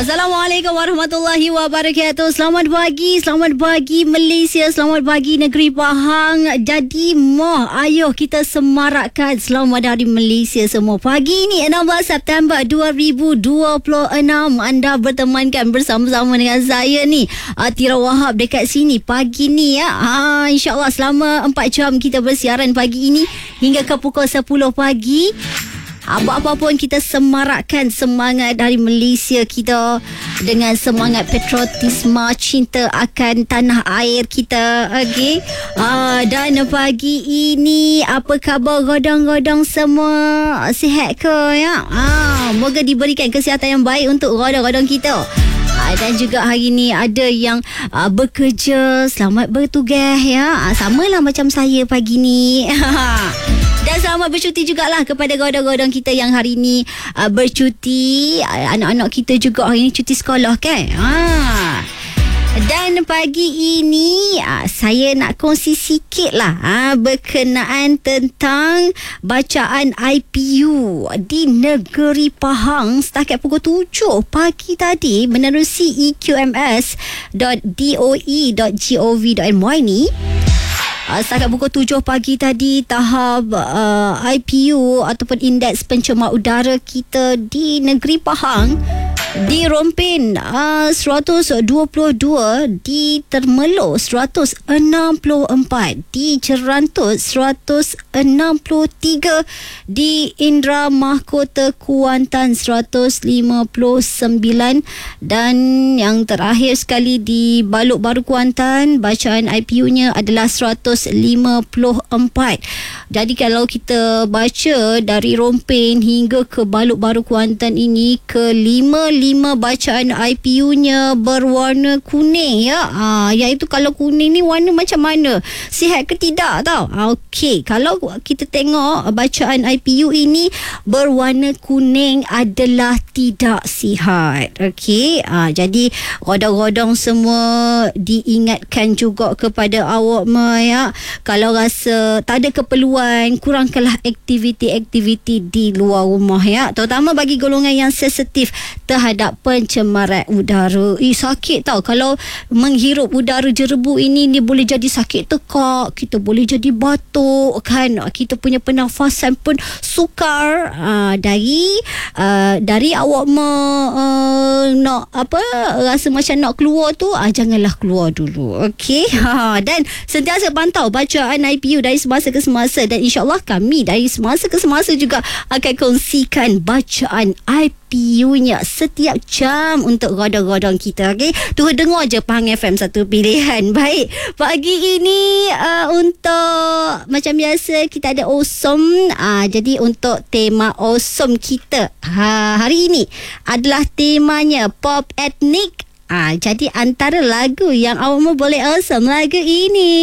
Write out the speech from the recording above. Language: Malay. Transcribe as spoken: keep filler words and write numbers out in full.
Assalamualaikum warahmatullahi wabarakatuh. Selamat pagi, selamat pagi Malaysia, selamat pagi negeri Pahang. Jadi moh ayuh kita semarakkan selamat hari Malaysia semua. Pagi ni enam belas September dua ribu dua puluh enam, anda bertemankan bersama-sama dengan saya ni Atira Wahab dekat sini pagi ni ya. Ha, InsyaAllah selama empat jam kita bersiaran pagi ini hingga ke pukul sepuluh pagi. Apa-apa pun kita semarakkan semangat dari Malaysia kita dengan semangat patriotisme, cinta akan tanah air kita. Okey. Uh, dan pagi ini apa khabar godong-godong semua? Sihat ke ya? Ah, moga diberikan kesihatan yang baik untuk godong-godong kita. Uh, dan juga hari ni ada yang uh, bekerja, selamat bertugas ya. Uh, samalah macam saya pagi ni. Dan selamat bercuti jugalah kepada godong-godong kita yang hari ni uh, bercuti. Uh, anak-anak kita juga hari ni cuti sekolah kan. Ha. Dan pagi ini uh, saya nak kongsi sikit lah uh, berkenaan tentang bacaan I P U di negeri Pahang setakat pukul tujuh pagi tadi menerusi e q m s dot d o e dot gov dot m y ni. Uh, setakat pukul tujuh pagi tadi tahap uh, I P U ataupun indeks pencemar udara kita di negeri Pahang di Rompin uh, seratus dua puluh dua, di Termelo seratus enam puluh empat, di Cerantut seratus enam puluh tiga, di Indra Mahkota Kuantan seratus lima puluh sembilan, dan yang terakhir sekali di Balok Baru Kuantan bacaan I P U-nya adalah seratus lima puluh empat. Jadi kalau kita baca dari Rompin hingga ke Balok Baru Kuantan ini, ke lima lima bacaan I P U-nya berwarna kuning ya. Ha, iaitu kalau kuning ni warna macam mana? Sihat ke tidak tau? Ha, Okey, kalau kita tengok bacaan I P U ini berwarna kuning adalah tidak sihat. Okey, ha, jadi godong-godong semua diingatkan juga kepada awak ma ya. Kalau rasa tak ada keperluan, kurangkanlah aktiviti-aktiviti di luar rumah ya. Terutama bagi golongan yang sensitif terhadap pencemaran udara. Eh, sakit tau. Kalau menghirup udara jerebu ini, dia boleh jadi sakit tekak, kita boleh jadi batuk kan. Kita punya pernafasan pun sukar. Uh, dari uh, dari awak ma, uh, nak apa rasa macam nak keluar tu, uh, janganlah keluar dulu. Okey. Ha, dan sentiasa pantau bacaan I P U dari semasa ke semasa, dan insyaAllah kami dari semasa ke semasa juga akan kongsikan bacaan I P U-nya setiap jam untuk godong-godong kita. Okay? Tu dengar je Pahang F M, satu pilihan. Baik, pagi ini uh, untuk macam biasa kita ada Awesome. uh, Jadi untuk tema Awesome kita ha, hari ini adalah temanya Pop Etnik. Ah, jadi antara lagu yang awak boleh awesome lagu ini.